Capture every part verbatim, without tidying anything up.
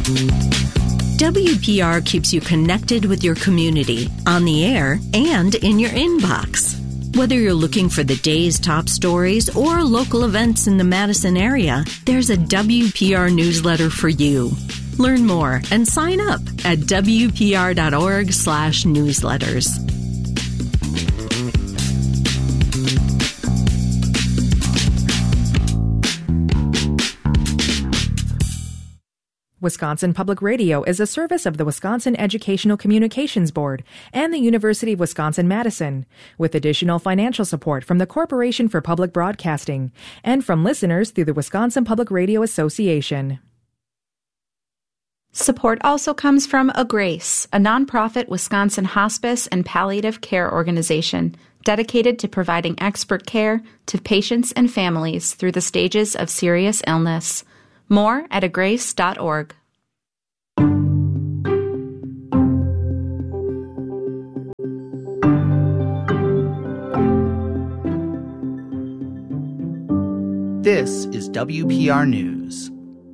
W P R keeps you connected with your community, on the air, and in your inbox. Whether you're looking for the day's top stories or local events in the Madison area, there's a W P R newsletter for you. Learn more and sign up at W P R dot org slash newsletters. Wisconsin Public Radio is a service of the Wisconsin Educational Communications Board and the University of Wisconsin-Madison, with additional financial support from the Corporation for Public Broadcasting and from listeners through the Wisconsin Public Radio Association. Support also comes from A Grace, a nonprofit Wisconsin hospice and palliative care organization dedicated to providing expert care to patients and families through the stages of serious illness. More at a grace dot org. This is W P R News.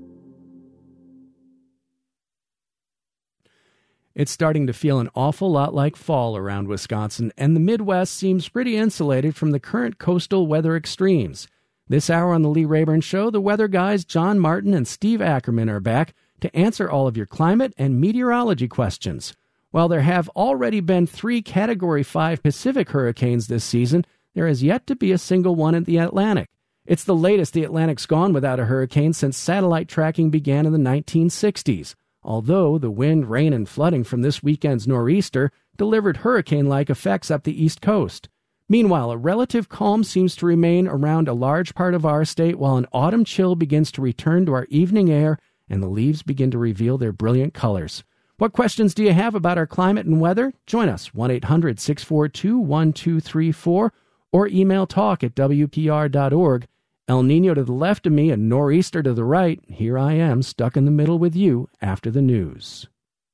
It's starting to feel an awful lot like fall around Wisconsin, and the Midwest seems pretty insulated from the current coastal weather extremes. This hour on the Lee Rayburn Show, the weather guys John Martin and Steve Ackerman are back to answer all of your climate and meteorology questions. While there have already been three Category five Pacific hurricanes this season, there has yet to be a single one in the Atlantic. It's the latest the Atlantic's gone without a hurricane since satellite tracking began in the nineteen sixties, although the wind, rain, and flooding from this weekend's nor'easter delivered hurricane-like effects up the East Coast. Meanwhile, a relative calm seems to remain around a large part of our state while an autumn chill begins to return to our evening air and the leaves begin to reveal their brilliant colors. What questions do you have about our climate and weather? Join us, one eight hundred six four two one two three four, or email talk at W P R dot org. El Nino to the left of me and nor'easter to the right. Here I am, stuck in the middle with you after the news.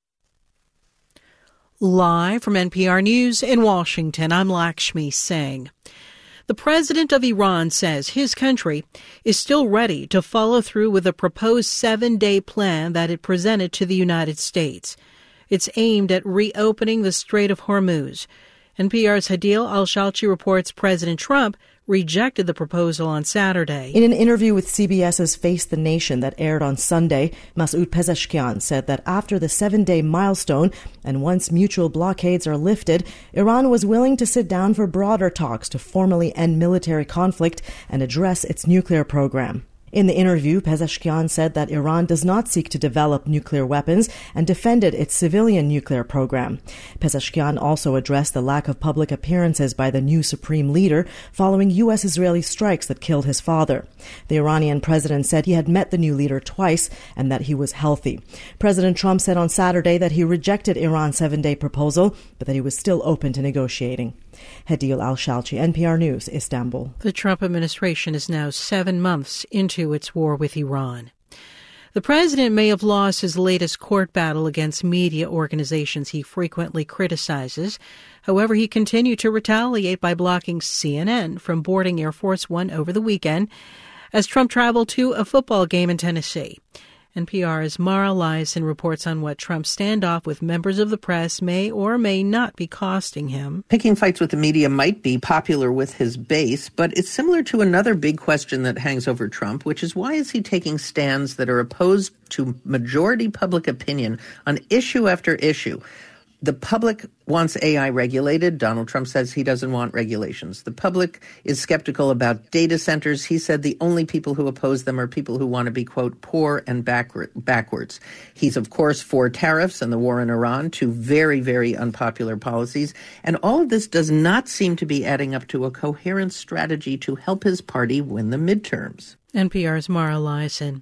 Live from N P R News in Washington, I'm Lakshmi Singh. The president of Iran says his country is still ready to follow through with a proposed seven-day plan that it presented to the United States. It's aimed at reopening the Strait of Hormuz. N P R's Hadil Al-Shalchi reports President Trump rejected the proposal on Saturday. In an interview with C B S's Face the Nation that aired on Sunday, Masoud Pezeshkian said that after the seven-day milestone and once mutual blockades are lifted, Iran was willing to sit down for broader talks to formally end military conflict and address its nuclear program. In the interview, Pezeshkian said that Iran does not seek to develop nuclear weapons and defended its civilian nuclear program. Pezeshkian also addressed the lack of public appearances by the new supreme leader following U S-Israeli strikes that killed his father. The Iranian president said he had met the new leader twice and that he was healthy. President Trump said on Saturday that he rejected Iran's seven-day proposal, but that he was still open to negotiating. Hadil Al-Shalchi, N P R News, Istanbul. The Trump administration is now seven months into its war with Iran. The president may have lost his latest court battle against media organizations he frequently criticizes. However, he continued to retaliate by blocking C N N from boarding Air Force One over the weekend as Trump traveled to a football game in Tennessee. N P R's Mara Liasson reports on what Trump's standoff with members of the press may or may not be costing him. Picking fights with the media might be popular with his base, but it's similar to another big question that hangs over Trump, which is why is he taking stands that are opposed to majority public opinion on issue after issue? The public wants A I regulated. Donald Trump says he doesn't want regulations. The public is skeptical about data centers. He said the only people who oppose them are people who want to be, quote, poor and backward, backwards. He's, of course, for tariffs and the war in Iran, two very, very unpopular policies. And all of this does not seem to be adding up to a coherent strategy to help his party win the midterms. N P R's Mara Liasson.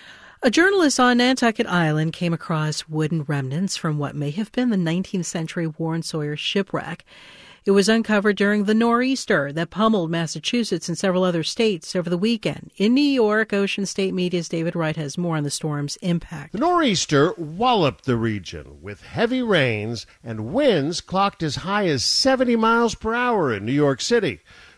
A journalist on Nantucket Island came across wooden remnants from what may have been the nineteenth century Warren Sawyer shipwreck. It was uncovered during the nor'easter that pummeled Massachusetts and several other states over the weekend. In New York, Ocean State Media's David Wright has more on the storm's impact. The nor'easter walloped the region with heavy rains and winds clocked as high as seventy miles per hour in New York City.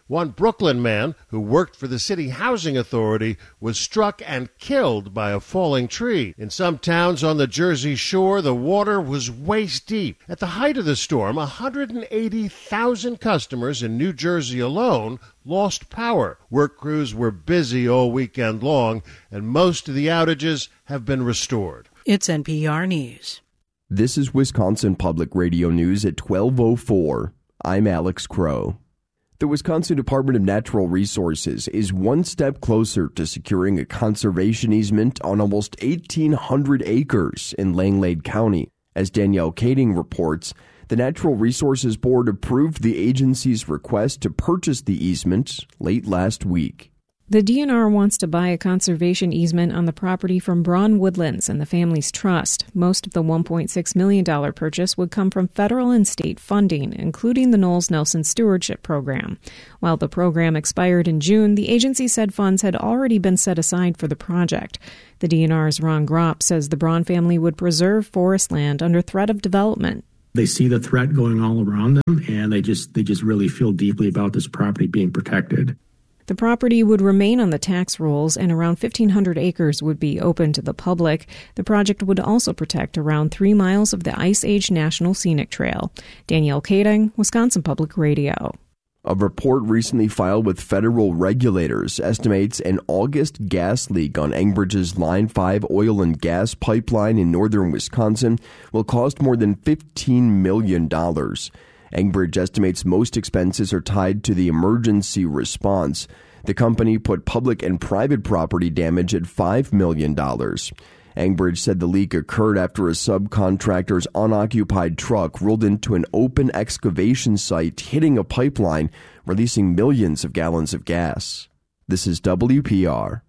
One Brooklyn man who worked for the city housing authority was struck and killed by a falling tree. In some towns on the Jersey Shore, the water was waist deep. At the height of the storm, one hundred eighty thousand customers in New Jersey alone lost power. Work crews were busy all weekend long, and most of the outages have been restored. It's N P R News. This is Wisconsin Public Radio News at twelve oh four. I'm Alex Crow. The Wisconsin Department of Natural Resources is one step closer to securing a conservation easement on almost eighteen hundred acres in Langlade County. As Danielle Kading reports, the Natural Resources Board approved the agency's request to purchase the easement late last week. The D N R wants to buy a conservation easement on the property from Braun Woodlands and the family's trust. Most of the one point six million dollars purchase would come from federal and state funding, including the Knowles Nelson Stewardship Program. While the program expired in June, the agency said funds had already been set aside for the project. The D N R's Ron Gropp says the Braun family would preserve forest land under threat of development. They see the threat going all around them, and they just they just really feel deeply about this property being protected. The property would remain on the tax rolls, and around fifteen hundred acres would be open to the public. The project would also protect around three miles of the Ice Age National Scenic Trail. Danielle Kading, Wisconsin Public Radio. A report recently filed with federal regulators estimates an August gas leak on Engbridge's Line five oil and gas pipeline in northern Wisconsin will cost more than fifteen million dollars. Engbridge estimates most expenses are tied to the emergency response. The company put public and private property damage at five million dollars. Engbridge said the leak occurred after a subcontractor's unoccupied truck rolled into an open excavation site, hitting a pipeline, releasing millions of gallons of gas. This is W P R.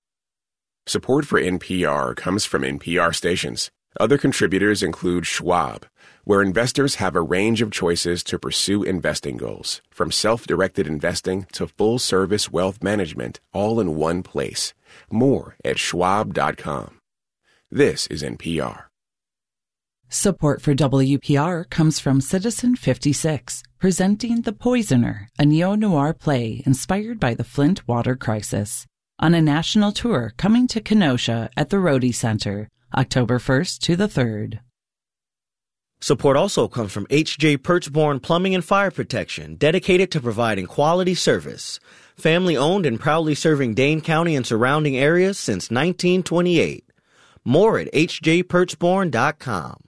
Support for N P R comes from N P R stations. Other contributors include Schwab, where investors have a range of choices to pursue investing goals, from self-directed investing to full-service wealth management, all in one place. More at schwab dot com. This is N P R. Support for W P R comes from Citizen fifty-six, presenting The Poisoner, a neo-noir play inspired by the Flint water crisis, on a national tour coming to Kenosha at the Rhodey Center, October first to the third. Support also comes from H J Perchborn Plumbing and Fire Protection, dedicated to providing quality service. Family-owned and proudly serving Dane County and surrounding areas since nineteen twenty-eight. More at h j perchborn dot com.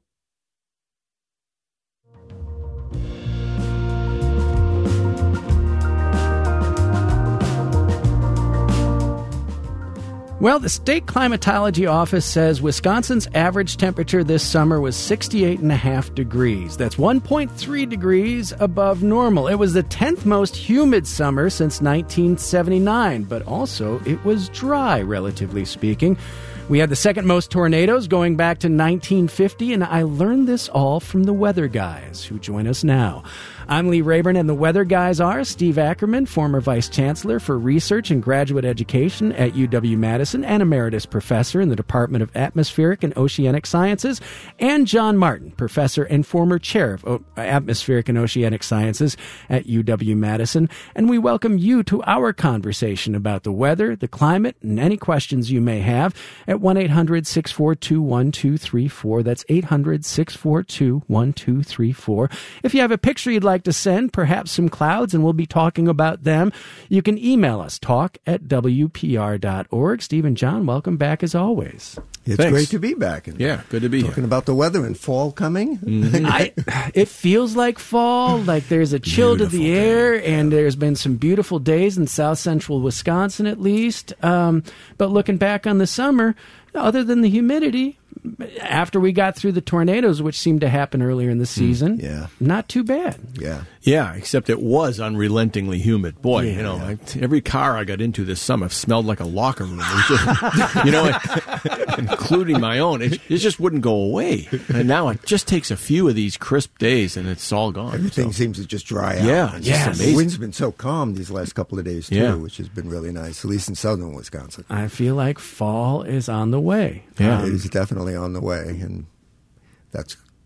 Well, the state climatology office says Wisconsin's average temperature this summer was sixty-eight point five degrees. That's one point three degrees above normal. It was the tenth most humid summer since nineteen seventy-nine, but also it was dry, relatively speaking. We had the second most tornadoes going back to nineteen fifty, and I learned this all from the weather guys who join us now. I'm Lee Rayburn, and the weather guys are Steve Ackerman, former Vice Chancellor for Research and Graduate Education at U W-Madison and Emeritus Professor in the Department of Atmospheric and Oceanic Sciences, and John Martin, Professor and former Chair of o- Atmospheric and Oceanic Sciences at U W-Madison. And we welcome you to our conversation about the weather, the climate, and any questions you may have at one eight hundred six four two one two three four. That's eight hundred six four two one two three four. If you have a picture you'd like to send, perhaps some clouds, and we'll be talking about them, you can email us, talk at w p r dot org. Steve and John, welcome back as always. It's Thanks. Great to be back. And yeah, good to be talking here. about the weather and fall coming. Mm-hmm. I, it feels like fall, like there's a chill beautiful to the air, day. and yeah. there's been some beautiful days in south central Wisconsin at least. Um, but looking back on the summer, other than the humidity, after we got through the tornadoes, which seemed to happen earlier in the season, mm, yeah. not too bad. Yeah. Yeah, except it was unrelentingly humid. Boy, yeah, you know, yeah. I, every car I got into this summer smelled like a locker room. It was just, you know, including my own. It, it just wouldn't go away. And now it just takes a few of these crisp days and it's all gone. Everything so. seems to just dry out. Yeah, it's yes. just amazing. The wind's been so calm these last couple of days, too, yeah. which has been really nice, at least in southern Wisconsin. I feel like fall is on the way. Yeah. Um, it is definitely on the way, and that's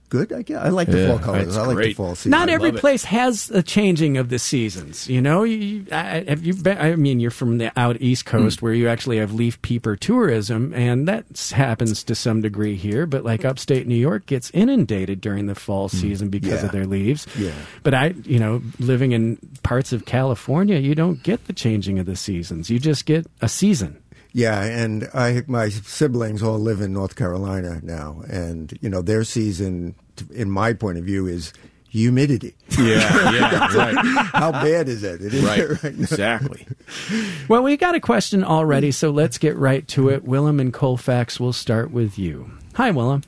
good. I guess I like the Yeah, fall colors. it's I like great. the fall season. Not I every love it. place has a changing of the seasons. You know, you, I, have you been? I mean, you're from the out East Coast, mm. where you actually have leaf peeper tourism, and that happens to some degree here. But like upstate New York gets inundated during the fall season because yeah. of their leaves. Yeah. But I, you know, living in parts of California, you don't get the changing of the seasons. You just get a season. Yeah, and I my siblings all live in North Carolina now, and you know their season, in my point of view, is humidity. Yeah, yeah, right. How bad is it? It is right, right now. Exactly. Well, we got a question already, so let's get right to it. Willem and Colfax, we'll start with you. Hi, Willem.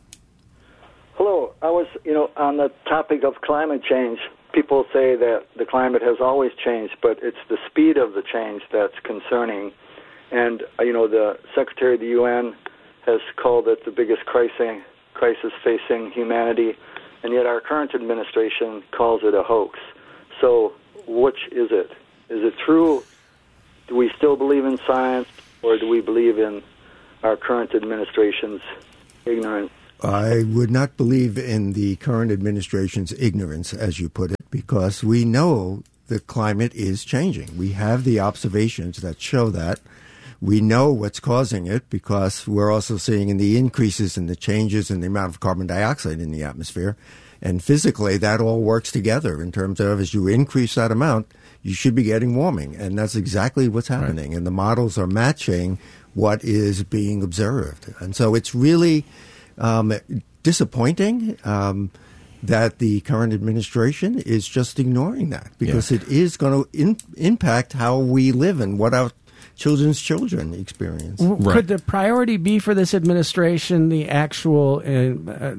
Hello. I was, you know, on the topic of climate change. People say that the climate has always changed, but it's the speed of the change that's concerning. And, uh, you know, the Secretary of the U N has called it the biggest crisis, crisis facing humanity, and yet our current administration calls it a hoax. So which is it? Is it true? Do we still believe in science, or do we believe in our current administration's ignorance? I would not believe in the current administration's ignorance, as you put it, because we know the climate is changing. We have the observations that show that. We know what's causing it because we're also seeing in the increases in the changes in the amount of carbon dioxide in the atmosphere. And physically, that all works together in terms of as you increase that amount, you should be getting warming. And that's exactly what's happening. Right. And the models are matching what is being observed. And so it's really um, disappointing um, that the current administration is just ignoring that because yeah. it is going to in- impact how we live and what our children's children experience. Right. Could the priority be for this administration the actual uh, uh,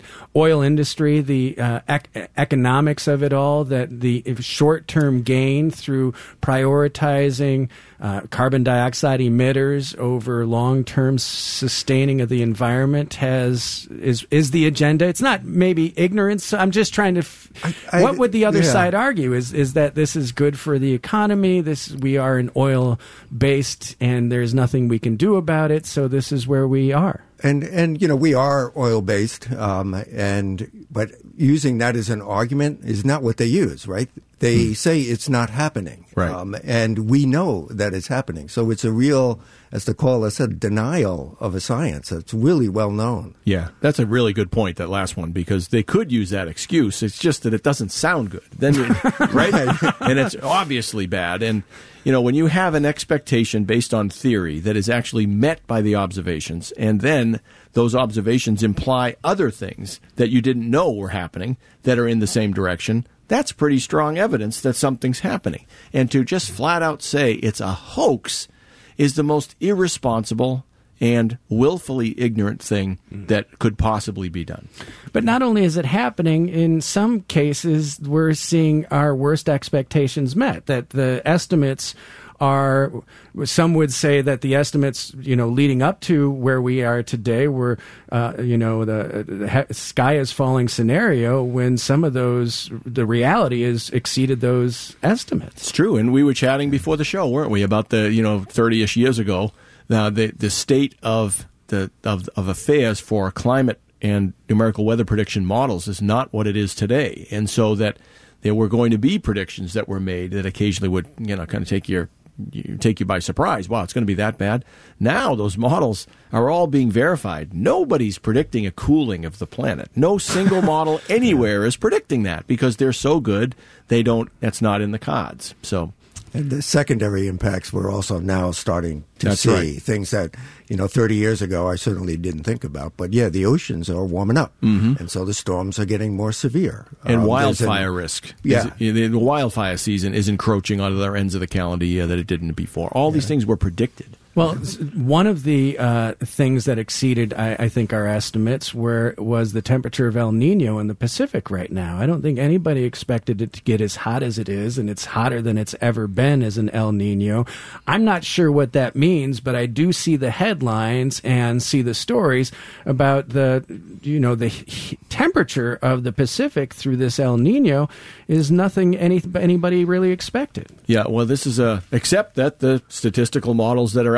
oil industry, the uh, ec- economics of it all, that the short-term gain through prioritizing uh, carbon dioxide emitters over long-term sustaining of the environment has is is the agenda? It's not maybe ignorance. I'm just trying to. F- I, I, what would the other yeah. side argue? Is is that this is good for the economy? This we are an oil based, and there's nothing we can do about it. So this is where we are. And and you know we are oil based, um, and but using that as an argument is not what they use, right? They hmm. say it's not happening, right? Um, and we know that it's happening. So it's a real, as the caller said, denial of a science. It's really well known. Yeah, that's a really good point, that last one, because they could use that excuse. It's just that it doesn't sound good. Then, you, right? And it's obviously bad. And you know, when you have an expectation based on theory that is actually met by the observations, and then those observations imply other things that you didn't know were happening that are in the same direction, that's pretty strong evidence that something's happening. And to just flat out say it's a hoax is the most irresponsible and willfully ignorant thing that could possibly be done. But not only is it happening, in some cases we're seeing our worst expectations met, that the estimates are, some would say that the estimates, you know, leading up to where we are today were, uh, you know, the, the sky is falling scenario, when some of those, the reality is exceeded those estimates. It's true. And we were chatting before the show, weren't we, about the, you know, thirty-ish years ago, Now, the the state of the of, of affairs for climate and numerical weather prediction models is not what it is today, and so that there were going to be predictions that were made that occasionally would, you know, kind of take your you, take you by surprise. Wow, it's going to be that bad. Now those models are all being verified. Nobody's predicting a cooling of the planet. No single model anywhere is predicting that because they're so good. They don't. That's not in the cards. So. And the secondary impacts we're also now starting to That's see. Right. Things that, you know, thirty years ago I certainly didn't think about. But, yeah, the oceans are warming up. Mm-hmm. And so the storms are getting more severe. And um, wildfire an, risk. Yeah. Is, the wildfire season is encroaching on other ends of the calendar year that it didn't before. All yeah. these things were predicted. Well, one of the uh, things that exceeded, I, I think, our estimates were was the temperature of El Nino in the Pacific right now. I don't think anybody expected it to get as hot as it is, and it's hotter than it's ever been as an El Nino. I'm not sure what that means, but I do see the headlines and see the stories about the, you know, the temperature of the Pacific through this El Nino is nothing any, anybody really expected. Yeah, well, this is a, except that the statistical models that are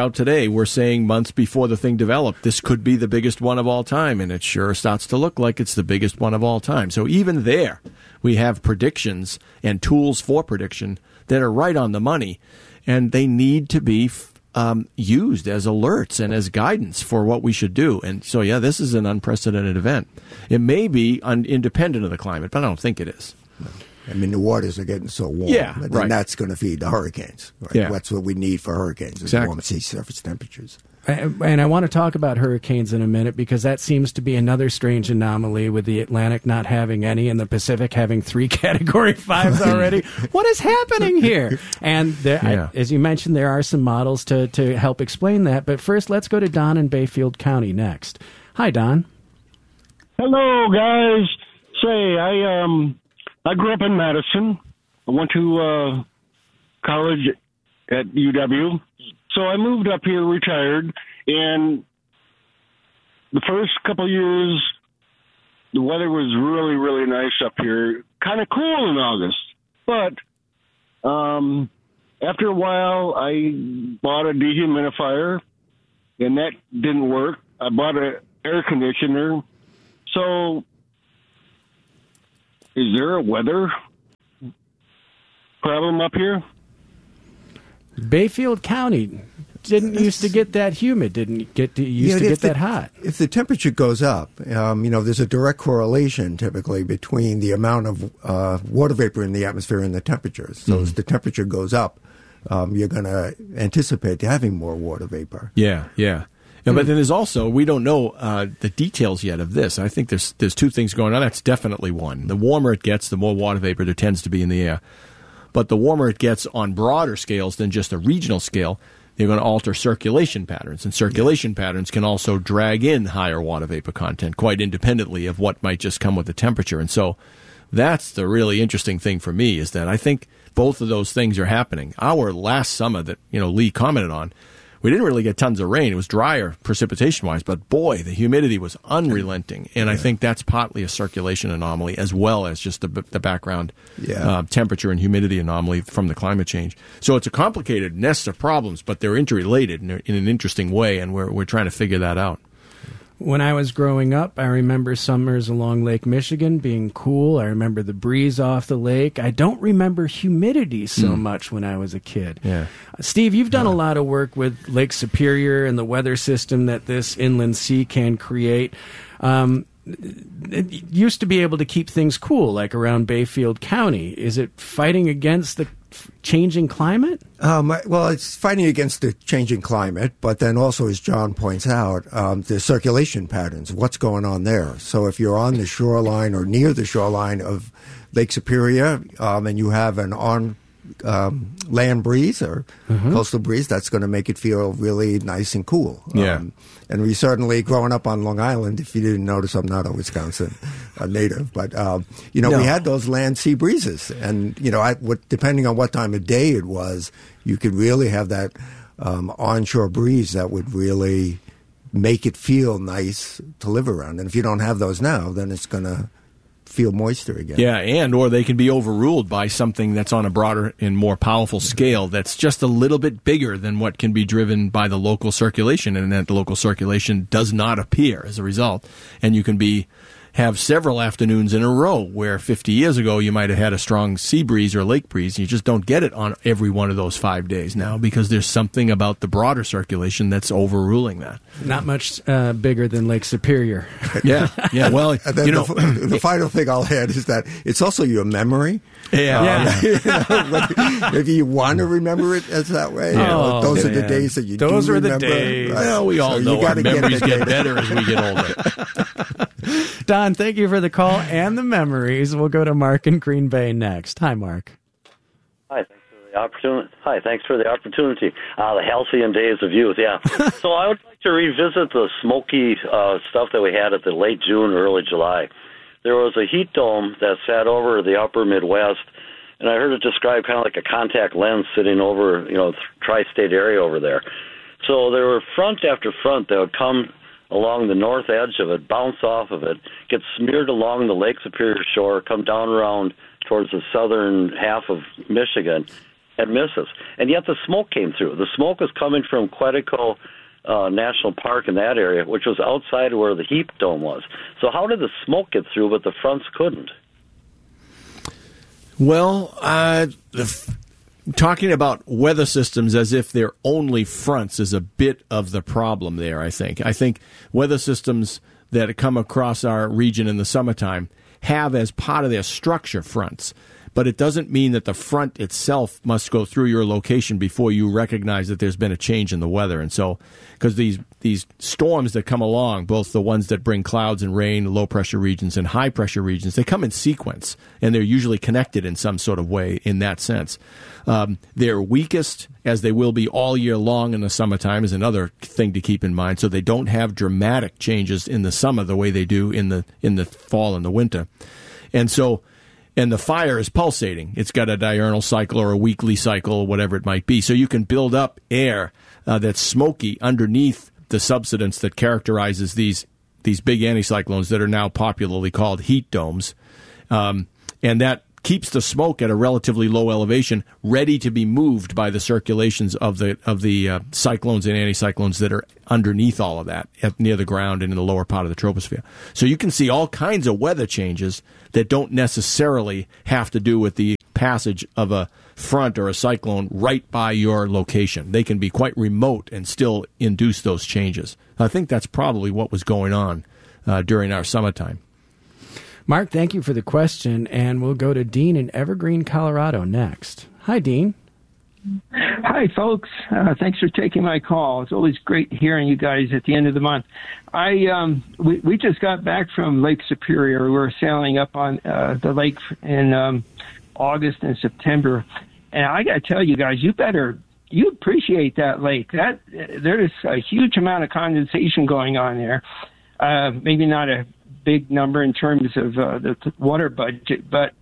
out today were saying months before the thing developed, this could be the biggest one of all time, and it sure starts to look like it's the biggest one of all time. So even there, we have predictions and tools for prediction that are right on the money, and they need to be um, used as alerts and as guidance for what we should do. And so, yeah, this is an unprecedented event. It may be un- independent of the climate, but I don't think it is. I mean, the waters are getting so warm, yeah, and right. that's going to feed the hurricanes. Right? Yeah. That's what we need for hurricanes, is exactly. warm sea surface temperatures. And I want to talk about hurricanes in a minute, because that seems to be another strange anomaly, with the Atlantic not having any and the Pacific having three Category fives already. What is happening here? And there, yeah. I, as you mentioned, there are some models to, to help explain that. But first, let's go to Don in Bayfield County next. Hi, Don. Hello, guys. Say, I um, I grew up in Madison. I went to uh, college at U W. So I moved up here, retired, and the first couple of years, the weather was really, really nice up here. Kind of cool in August. But um, after a while, I bought a dehumidifier, and that didn't work. I bought an air conditioner. So is there a weather problem up here? Bayfield County didn't used to get that humid, didn't get to, used yeah, to get the, that hot. If the temperature goes up, um, you know, there's a direct correlation typically between the amount of uh, water vapor in the atmosphere and the temperatures. So mm. as the temperature goes up, um, you're going to anticipate having more water vapor. Yeah, yeah. Yeah, but then there's also, we don't know uh, the details yet of this. I think there's there's two things going on. That's definitely one. The warmer it gets, the more water vapor there tends to be in the air. But the warmer it gets on broader scales than just a regional scale, they're going to alter circulation patterns. And circulation yeah. patterns can also drag in higher water vapor content quite independently of what might just come with the temperature. And so that's the really interesting thing for me, is that I think both of those things are happening. Our last summer that, you know, Lee commented on, we didn't really get tons of rain. It was drier precipitation-wise, but boy, the humidity was unrelenting. And yeah. I think that's partly a circulation anomaly, as well as just the, the background yeah. uh, temperature and humidity anomaly from the climate change. So it's a complicated nest of problems, but they're interrelated in, in an interesting way, and we're we're trying to figure that out. When I was growing up, I remember summers along Lake Michigan being cool. I remember the breeze off the lake. I don't remember humidity so mm. much when I was a kid. Yeah. Uh, Steve, you've done yeah. a lot of work with Lake Superior and the weather system that this inland sea can create. Um, it used to be able to keep things cool, like around Bayfield County. Is it fighting against the changing climate? Um, well, it's fighting against the changing climate, but then also, as John points out, um, the circulation patterns, what's going on there. So if you're on the shoreline or near the shoreline of Lake Superior um, and you have an on um, land breeze or mm-hmm. coastal breeze, that's going to make it feel really nice and cool. Yeah. Um, and we certainly, growing up on Long Island, if you didn't notice, I'm not a Wisconsin uh, native, but, um, you know, no. we had those land sea breezes. And, you know, I, what, depending on what time of day it was, you could really have that um, onshore breeze that would really make it feel nice to live around. And if you don't have those now, then it's going to feel moister again. Yeah, and or they can be overruled by something that's on a broader and more powerful scale that's just a little bit bigger than what can be driven by the local circulation, and that the local circulation does not appear as a result. And you can be have several afternoons in a row where fifty years ago you might have had a strong sea breeze or lake breeze. You just don't get it on every one of those five days now, because there's something about the broader circulation that's overruling that. Not much uh, bigger than Lake Superior. yeah, yeah. Well, you know, the, the final thing I'll add is that it's also your memory. Yeah. Um, yeah. You know, maybe you want to remember it as that way. Yeah. Oh, those man. are the days that you those do are remember. the days. Right. Well, we all so know our memories get, get better as we get older. Don, thank you for the call and the memories. We'll go to Mark in Green Bay next. Hi, Mark. Hi, thanks for the opportunity. Hi, thanks for the opportunity. Uh, the halcyon days of youth, yeah. So I would like to revisit the smoky uh, stuff that we had at the late June, early July. There was a heat dome that sat over the upper Midwest, and I heard it described kind of like a contact lens sitting over, you know, tri-state area over there. So there were front after front that would come along the north edge of it, bounce off of it, get smeared along the Lake Superior shore, come down around towards the southern half of Michigan, and misses. And yet the smoke came through. The smoke was coming from Quetico uh, National Park in that area, which was outside where the heat dome was. So how did the smoke get through, but the fronts couldn't? Well, uh, the f- talking about weather systems as if they're only fronts is a bit of the problem there, I think. I think weather systems that come across our region in the summertime have as part of their structure fronts. But it doesn't mean that the front itself must go through your location before you recognize that there's been a change in the weather. And so, because these these storms that come along, both the ones that bring clouds and rain, low-pressure regions, and high-pressure regions, they come in sequence, and they're usually connected in some sort of way in that sense. Um, they're weakest, as they will be all year long in the summertime, is another thing to keep in mind. So they don't have dramatic changes in the summer the way they do in the in the fall and the winter. And so... And the fire is pulsating. It's got a diurnal cycle or a weekly cycle, whatever it might be. So you can build up air uh, that's smoky underneath the subsidence that characterizes these these big anticyclones that are now popularly called heat domes. Um, and that keeps the smoke at a relatively low elevation, ready to be moved by the circulations of the of the uh, cyclones and anticyclones that are underneath all of that, at, near the ground and in the lower part of the troposphere. So you can see all kinds of weather changes that don't necessarily have to do with the passage of a front or a cyclone right by your location. They can be quite remote and still induce those changes. I think that's probably what was going on uh, during our summertime. Mark, thank you for the question, and we'll go to Dean in Evergreen, Colorado next. Hi, Dean. Hi, folks. Uh, thanks for taking my call. It's always great hearing you guys at the end of the month. I um, we, we just got back from Lake Superior. We were sailing up on uh, the lake in um, August and September, and I got to tell you guys, you better you appreciate that lake. That there is a huge amount of condensation going on there. Uh, maybe not a big number in terms of uh, the water budget, but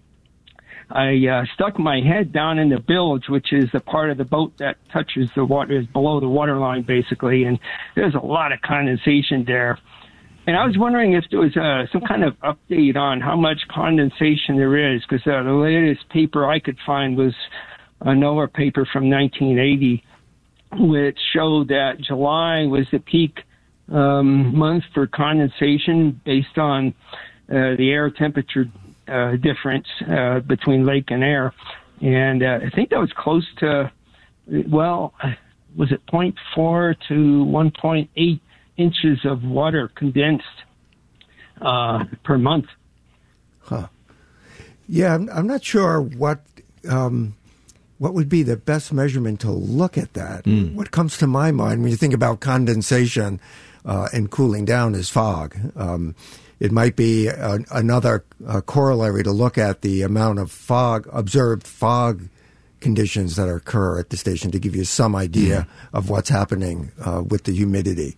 I uh, stuck my head down in the bilge, which is the part of the boat that touches the water, is below the water line, basically, and there's a lot of condensation there. And I was wondering if there was uh, some kind of update on how much condensation there is, because uh, the latest paper I could find was a NOAA paper from nineteen eighty, which showed that July was the peak um, month for condensation based on uh, the air temperature Uh, difference uh, between lake and air. And uh, I think that was close to, well, was it zero point four to one point eight inches of water condensed uh, per month. Huh. Yeah, I'm, I'm not sure what um, what would be the best measurement to look at that. Mm. What comes to my mind when you think about condensation uh, and cooling down is fog. Um, It might be a, another uh, corollary to look at the amount of fog, observed fog conditions that occur at the station to give you some idea mm. of what's happening uh, with the humidity.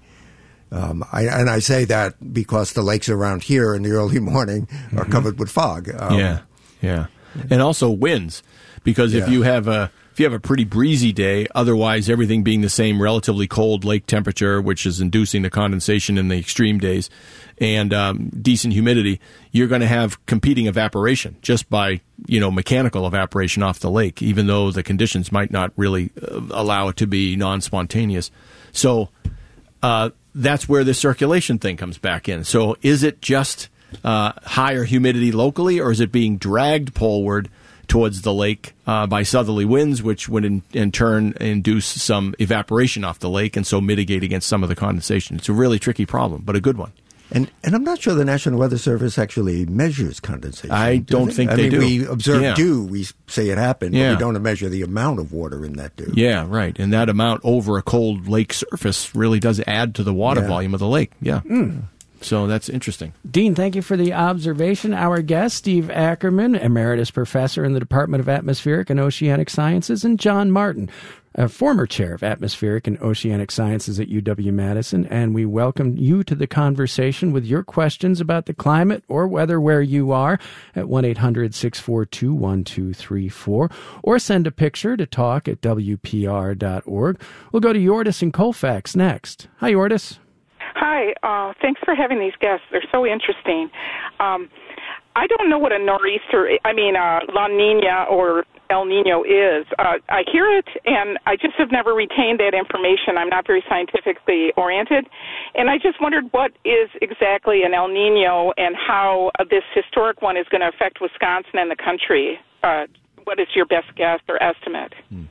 Um, I, and I say that because the lakes around here in the early morning are mm-hmm. covered with fog. Um, yeah, yeah, and also winds, because if yeah. you have a if you have a pretty breezy day, otherwise everything being the same relatively cold lake temperature, which is inducing the condensation in the extreme days, and um, decent humidity, you're going to have competing evaporation just by, you know, mechanical evaporation off the lake, even though the conditions might not really uh, allow it to be non-spontaneous. So uh, that's where the circulation thing comes back in. So is it just uh, higher humidity locally, or is it being dragged poleward towards the lake uh, by southerly winds, which would in, in turn induce some evaporation off the lake and so mitigate against some of the condensation? It's a really tricky problem, but a good one. And and I'm not sure the National Weather Service actually measures condensation. I do don't they? think I they mean, do. We observe yeah. dew, we say it happened, yeah. but we don't measure the amount of water in that dew. Yeah, right. And that amount over a cold lake surface really does add to the water yeah. volume of the lake. Yeah. Mm. So that's interesting. Dean, thank you for the observation. Our guest, Steve Ackerman, Emeritus Professor in the Department of Atmospheric and Oceanic Sciences, and John Martin, a former Chair of Atmospheric and Oceanic Sciences at U W-Madison, and we welcome you to the conversation with your questions about the climate or weather where you are at one eight hundred six four two one two three four, or send a picture to talk at W P R dot org. We'll go to Yordis in Colfax next. Hi, Yordis. Hi, uh, thanks for having these guests. They're so interesting. Um, I don't know what a nor'easter, I mean, uh, La Nina or El Nino is. Uh, I hear it, and I just have never retained that information. I'm not very scientifically oriented, and I just wondered what is exactly an El Nino and how uh, this historic one is going to affect Wisconsin and the country. Uh, what is your best guess or estimate? Hmm.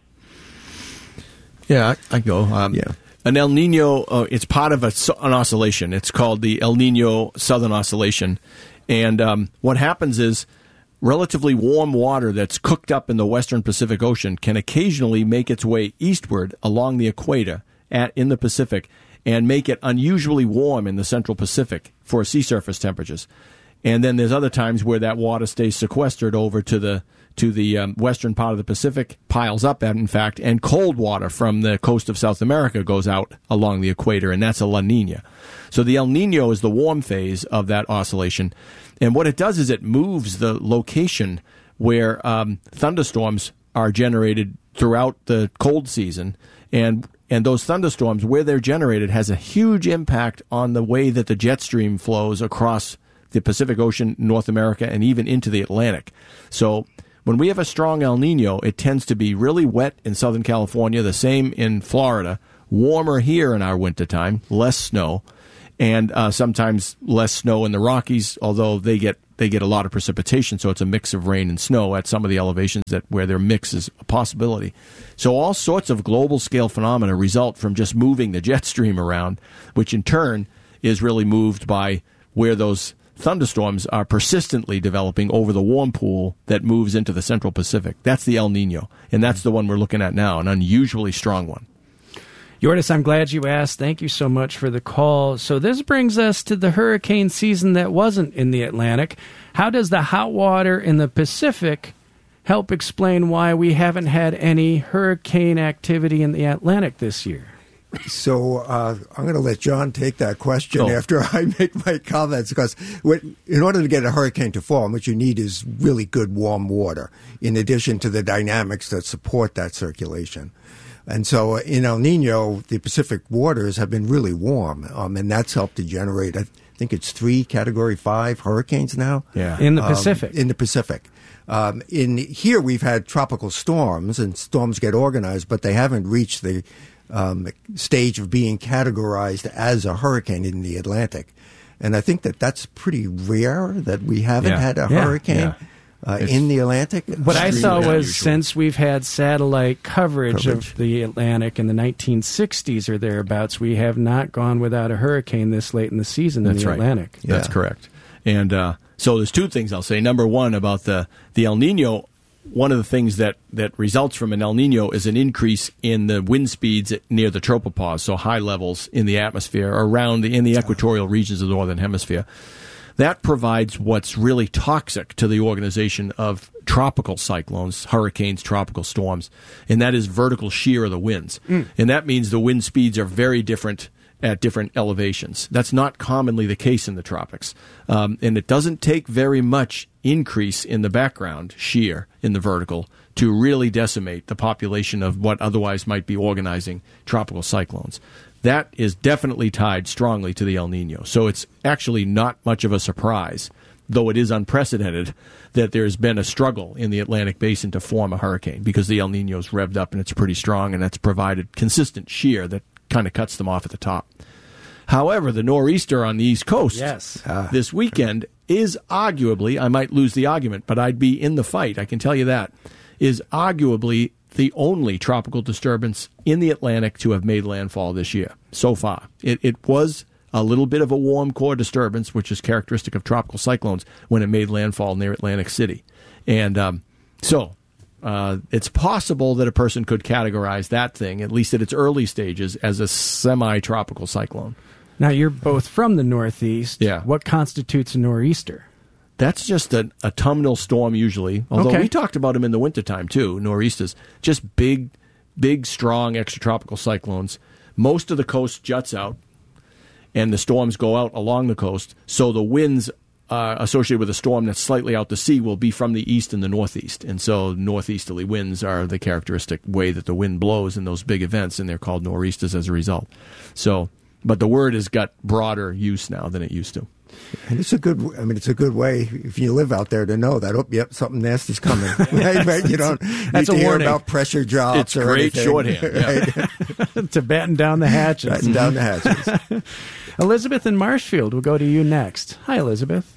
Yeah, I, I go. Um, yeah. An El Nino, uh, it's part of a, an oscillation. It's called the El Nino Southern Oscillation. And um, what happens is relatively warm water that's cooked up in the western Pacific Ocean can occasionally make its way eastward along the equator at, in the Pacific and make it unusually warm in the central Pacific for sea surface temperatures. And then there's other times where that water stays sequestered over to the to the um, western part of the Pacific, piles up, in fact, and cold water from the coast of South America goes out along the equator, and that's a La Nina. So the El Nino is the warm phase of that oscillation. And what it does is it moves the location where um, thunderstorms are generated throughout the cold season. And and those thunderstorms, where they're generated, has a huge impact on the way that the jet stream flows across the Pacific Ocean, North America, and even into the Atlantic. So when we have a strong El Nino, it tends to be really wet in Southern California, the same in Florida, warmer here in our wintertime, less snow, and uh, sometimes less snow in the Rockies, although they get they get a lot of precipitation, so it's a mix of rain and snow at some of the elevations that where their mix is a possibility. So all sorts of global scale phenomena result from just moving the jet stream around, which in turn is really moved by where those thunderstorms are persistently developing over the warm pool that moves into the central Pacific. That's the El Nino, and that's the one we're looking at now, an unusually strong one. Yordis, I'm glad you asked. Thank you so much for the call. So this brings us to the hurricane season that wasn't in the Atlantic. How does the hot water in the Pacific help explain why we haven't had any hurricane activity in the Atlantic this year? So uh, I'm going to let John take that question oh. after I make my comments, because in order to get a hurricane to form, what you need is really good warm water, in addition to the dynamics that support that circulation. And so in El Nino, the Pacific waters have been really warm, um, and that's helped to generate, I think it's three Category five hurricanes now. Yeah, in the Pacific. Um, in the Pacific. Um, in here, we've had tropical storms, and storms get organized, but they haven't reached the Um, stage of being categorized as a hurricane in the Atlantic. And I think that that's pretty rare that we haven't yeah. had a yeah. hurricane yeah. uh, in the Atlantic. What I saw was unusual. Since we've had satellite coverage, Coverage. of the Atlantic in the nineteen sixties or thereabouts, we have not gone without a hurricane this late in the season That's in the right. Atlantic. Yeah. That's correct. And uh, so there's two things I'll say. Number one, about the, the El Nino, one of the things that, that results from an El Nino is an increase in the wind speeds near the tropopause, so high levels in the atmosphere around the, in the equatorial regions of the northern hemisphere. That provides what's really toxic to the organization of tropical cyclones, hurricanes, tropical storms, and that is vertical shear of the winds. Mm. And that means the wind speeds are very different at different elevations. That's not commonly the case in the tropics. Um, and it doesn't take very much increase in the background, shear, in the vertical, to really decimate the population of what otherwise might be organizing tropical cyclones. That is definitely tied strongly to the El Nino. So it's actually not much of a surprise, though it is unprecedented, that there's been a struggle in the Atlantic basin to form a hurricane, because the El Nino's revved up and it's pretty strong, and that's provided consistent shear that kind of cuts them off at the top. However, the nor'easter on the East Coast yes. uh, this weekend is arguably, I might lose the argument, but I'd be in the fight, I can tell you that, is arguably the only tropical disturbance in the Atlantic to have made landfall this year, so far. It, it was a little bit of a warm core disturbance, which is characteristic of tropical cyclones, when it made landfall near Atlantic City. And um, so... Uh, it's possible that a person could categorize that thing, at least at its early stages, as a semi-tropical cyclone. Now, you're both from the Northeast. Yeah. What constitutes a nor'easter? That's just a, a autumnal storm usually, although okay. we talked about them in the wintertime too, nor'easters. Just big, big, strong extratropical cyclones. Most of the coast juts out, and the storms go out along the coast, so the winds Uh, associated with a storm that's slightly out to sea will be from the east and the northeast. And so northeasterly winds are the characteristic way that the wind blows in those big events, and they're called nor'easters as a result. So, but the word has got broader use now than it used to. And it's a good, I mean, it's a good way if you live out there to know that, oh, yep, something nasty's coming. Right? Right? You don't That's need a to warning. hear about pressure drops It's or great anything. shorthand. Yeah. Right? To batten down the hatches. Batten down the hatches. Elizabeth in Marshfield will go to you next. Hi, Elizabeth.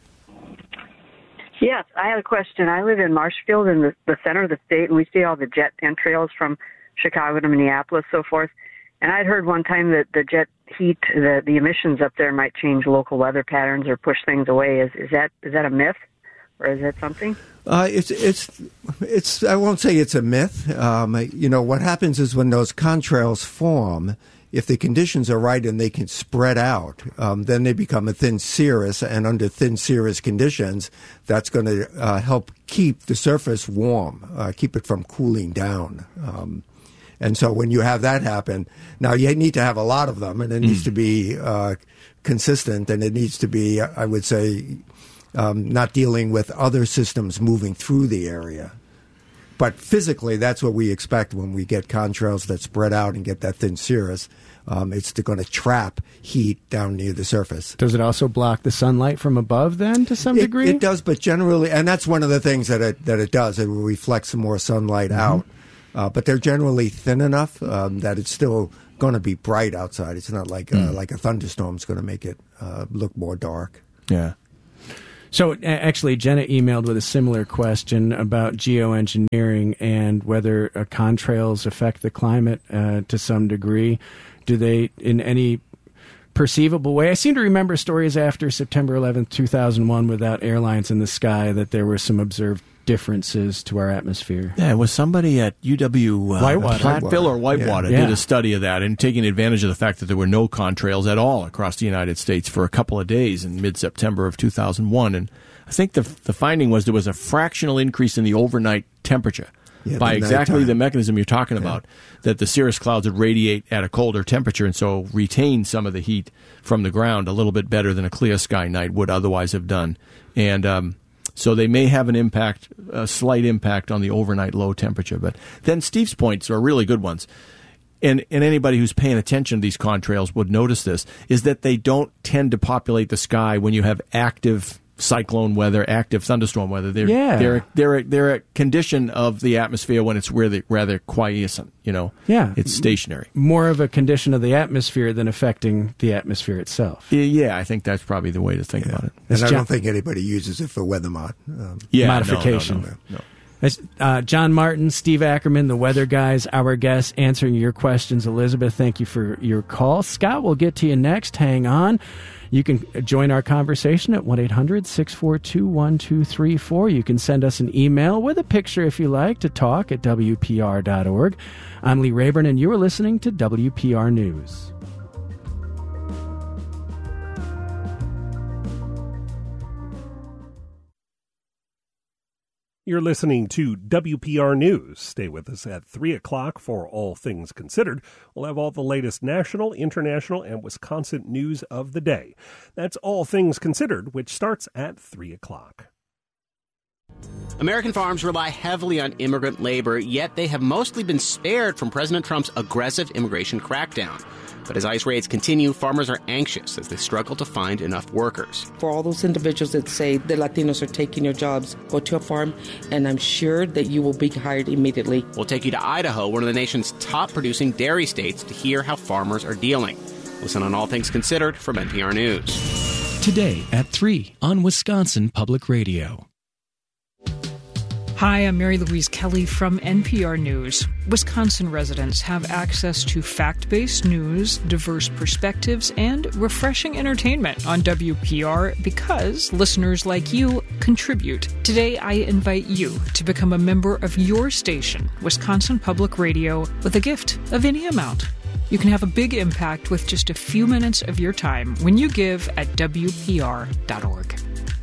Yes, I had a question. I live in Marshfield in the, the center of the state, and we see all the jet entrails from Chicago to Minneapolis, so forth. And I'd heard one time that the jet heat, the, the emissions up there might change local weather patterns or push things away. Is is that is that a myth, or is that something? Uh, it's it's it's. I won't say it's a myth. Um, you know what happens is when those contrails form, if the conditions are right and they can spread out, um, then they become a thin cirrus, and under thin cirrus conditions, that's going to uh, help keep the surface warm, uh, keep it from cooling down. Um, and so when you have that happen, now you need to have a lot of them, and it needs mm. to be uh, consistent, and it needs to be, I would say, um, not dealing with other systems moving through the area. But physically, that's what we expect when we get contrails that spread out and get that thin cirrus. Um, it's going to trap heat down near the surface. Does it also block the sunlight from above then to some it, degree? It does, but generally, and that's one of the things that it, that it does. It will reflect some more sunlight mm-hmm. out. Uh, but they're generally thin enough um, that it's still going to be bright outside. It's not like mm. uh, like a thunderstorm is going to make it uh, look more dark. Yeah. So actually, Jenna emailed with a similar question about geoengineering and whether uh, contrails affect the climate uh, to some degree. Do they, in any perceivable way? I seem to remember stories after September eleventh, two thousand one, without airlines in the sky, that there were some observed differences to our atmosphere. Yeah, it was somebody at U W uh, Whitewater. Platteville or Whitewater yeah. did Yeah. a study of that and taking advantage of the fact that there were no contrails at all across the United States for a couple of days in mid-September of two thousand one. And I think the the finding was there was a fractional increase in the overnight temperature yeah, by the exactly nighttime. the mechanism you're talking Yeah. about, that the cirrus clouds would radiate at a colder temperature and so retain some of the heat from the ground a little bit better than a clear sky night would otherwise have done. And um So they may have an impact, a slight impact on the overnight low temperature. But then Steve's points are really good ones. And, and anybody who's paying attention to these contrails would notice this, is that they don't tend to populate the sky when you have active cyclone weather, active thunderstorm weather. They're, Yeah. they're, they're, a, they're a condition of the atmosphere when it's really rather quiescent, you know. Yeah. It's stationary. More of a condition of the atmosphere than affecting the atmosphere itself. Yeah, I think that's probably the way to think Yeah. about it. And I John- don't think anybody uses it for weather mod. Um, Yeah, no, modification. no, no, no. As, uh, John Martin, Steve Ackerman, the weather guys, our guests, answering your questions. Elizabeth, thank you for your call. Scott, we'll get to you next. Hang on. You can join our conversation at one eight hundred six four two one two three four. You can send us an email with a picture if you like to talk at W P R dot org. I'm Lee Rayburn, and you are listening to W P R News. You're listening to W P R News. Stay with us at three o'clock for All Things Considered. We'll have all the latest national, international, and Wisconsin news of the day. That's All Things Considered, which starts at three o'clock. American farms rely heavily on immigrant labor, yet they have mostly been spared from President Trump's aggressive immigration crackdown. But as ICE raids continue, farmers are anxious as they struggle to find enough workers. For all those individuals that say the Latinos are taking your jobs, go to a farm, and I'm sure that you will be hired immediately. We'll take you to Idaho, one of the nation's top producing dairy states, to hear how farmers are dealing. Listen on All Things Considered from N P R News. Today at three on Wisconsin Public Radio. Hi, I'm Mary Louise Kelly from N P R News. Wisconsin residents have access to fact-based news, diverse perspectives, and refreshing entertainment on W P R because listeners like you contribute. Today, I invite you to become a member of your station, Wisconsin Public Radio, with a gift of any amount. You can have a big impact with just a few minutes of your time when you give at W P R dot org.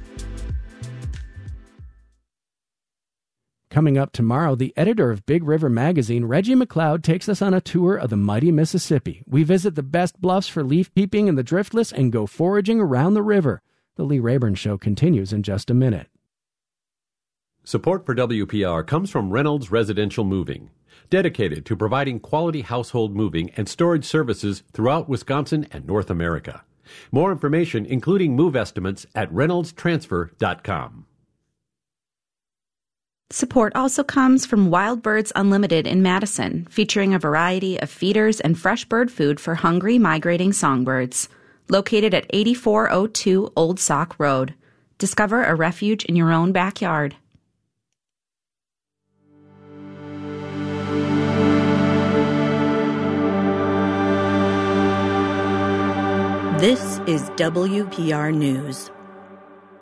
Coming up tomorrow, the editor of Big River Magazine, Reggie McLeod, takes us on a tour of the mighty Mississippi. We visit the best bluffs for leaf peeping and the driftless and go foraging around the river. The Lee Rayburn Show continues in just a minute. Support for W P R comes from Reynolds Residential Moving, dedicated to providing quality household moving and storage services throughout Wisconsin and North America. More information, including move estimates, at reynolds transfer dot com. Support also comes from Wild Birds Unlimited in Madison, featuring a variety of feeders and fresh bird food for hungry, migrating songbirds. Located at eighty-four oh two Old Sauk Road. Discover a refuge in your own backyard. This is W P R News.